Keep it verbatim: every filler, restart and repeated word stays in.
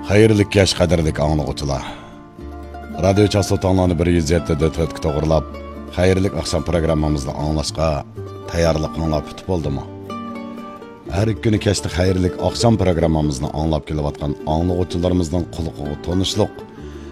Xayrli kech qadrlik anglag'uchilar. Radio chastotalarini bir yuz yetti nokta to'rt ga to'g'rilab, xayrli oqshom programmamizni anglashga tayyorliqinglar put bo'ldimi? Har kuni kechda xayrli oqshom programmamizni anglab kelayotgan anglag'uchilarimizning quliqiga tonishliq